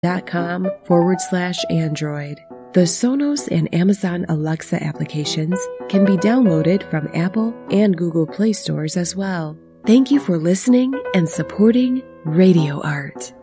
Android. The Sonos and Amazon Alexa applications can be downloaded from Apple and Google Play stores as well. Thank you for listening and supporting Radio Art.